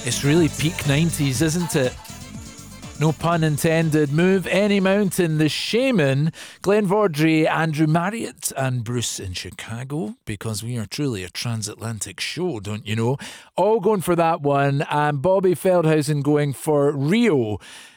It's really peak 90s, isn't it? No pun intended. Move Any Mountain, The Shaman, Glenn Vaudrey, Andrew Marriott and Bruce in Chicago, because we are truly a transatlantic show, don't you know? All going for that one, and Bobby Feldhausen going for Rio,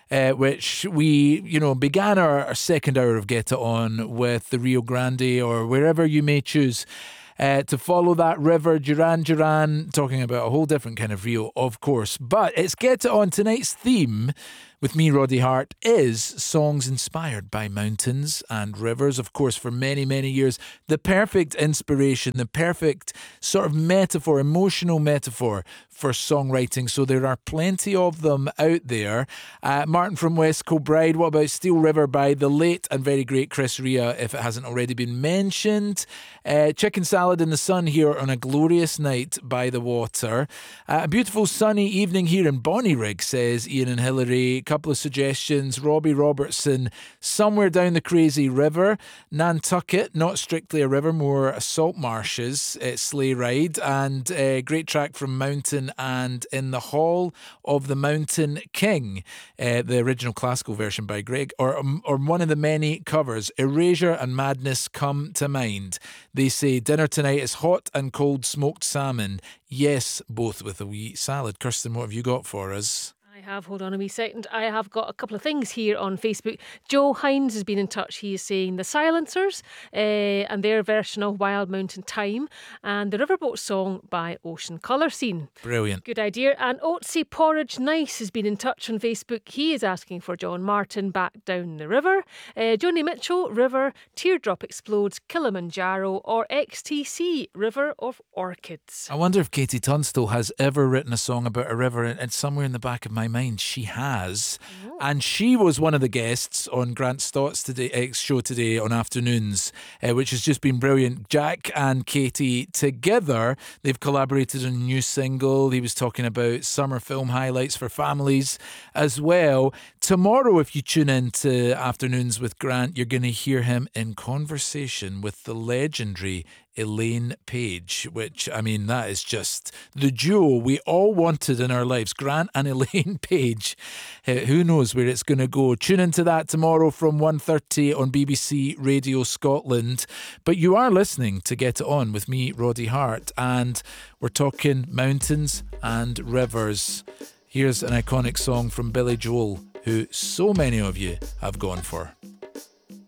which we, began our second hour of Get It On with the Rio Grande, or wherever you may choose. To follow that river, Duran Duran, talking about a whole different kind of Rio, of course. But it's Get It On. Tonight's theme with me, Roddy Hart, is songs inspired by mountains and rivers. Of course, for many, many years, the perfect inspiration, the perfect sort of metaphor, emotional metaphor for songwriting. So there are plenty of them out there. Martin from West Kilbride, what about Steel River by the late and very great Chris Rea, if it hasn't already been mentioned. Chicken Salad in the Sun here on a glorious night by the water. A beautiful sunny evening here in Bonnyrigg, says Ian and Hillary. Couple of suggestions. Robbie Robertson, Somewhere Down the Crazy River. Nantucket, not strictly a river, more salt marshes. Sleigh Ride. And a great track from Mountain and In the Hall of the Mountain King, the original classical version by Greg, or one of the many covers. Erasure and Madness come to mind. They say dinner tonight is hot and cold smoked salmon. Yes, both with a wee salad. Kirsten, what have you got for us? I have, hold on a wee second. I have got a couple of things here on Facebook. Joe Hines has been in touch. He is saying the Silencers and their version of Wild Mountain Time and the Riverboat song by Ocean Colour Scene. Brilliant. Good idea. And Oatsy Porridge Nice has been in touch on Facebook. He is asking for John Martin, Back Down the River. Joni Mitchell, River, Teardrop Explodes, Kilimanjaro, or XTC, River of Orchids. I wonder if Katie Tunstall has ever written a song about a river, and somewhere in the back of my mind she has. Oh. And she was one of the guests on Grant Stott's show today on Afternoons, which has just been brilliant. Jack and Katie together, they've collaborated on a new single. He was talking about summer film highlights for families as well. Tomorrow, if you tune in to Afternoons with Grant, you're going to hear him in conversation with the legendary Elaine Page, which, I mean, that is just the duo we all wanted in our lives. Grant and Elaine Page. Who knows where it's going to go? Tune into that tomorrow from 1:30 on BBC Radio Scotland. But you are listening to Get It On with me, Roddy Hart, and we're talking mountains and rivers. Here's an iconic song from Billy Joel, who so many of you have gone for.